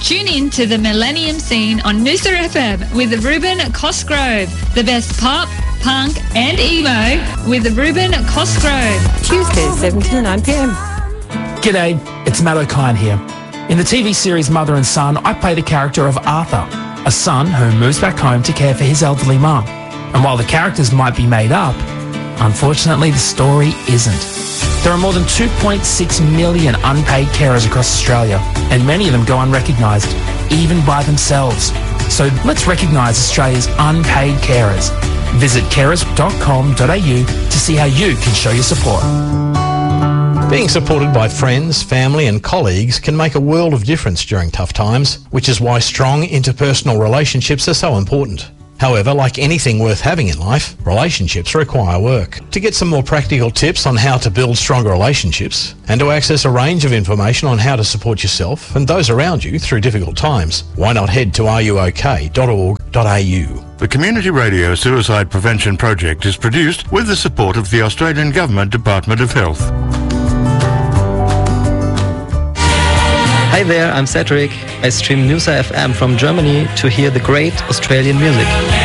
Tune in to the Millennium Scene on Noosa FM with Ruben Cosgrove. The best pop, punk and emo with Ruben Cosgrove. Tuesdays, 7 to 9 p.m. G'day, it's Matt O'Kine here. In the TV series Mother and Son, I play the character of Arthur, a son who moves back home to care for his elderly mum. And while the characters might be made up, unfortunately the story isn't. There are more than 2.6 million unpaid carers across Australia, and many of them go unrecognised, even by themselves. So let's recognise Australia's unpaid carers. Visit carers.com.au to see how you can show your support. Being supported by friends, family and colleagues can make a world of difference during tough times, which is why strong interpersonal relationships are so important. However, like anything worth having in life, relationships require work. To get some more practical tips on how to build stronger relationships and to access a range of information on how to support yourself and those around you through difficult times, why not head to ruok.org.au. The Community Radio Suicide Prevention Project is produced with the support of the Australian Government Department of Health. Hi there, I'm Cedric. I stream Noosa FM from Germany to hear the great Australian music.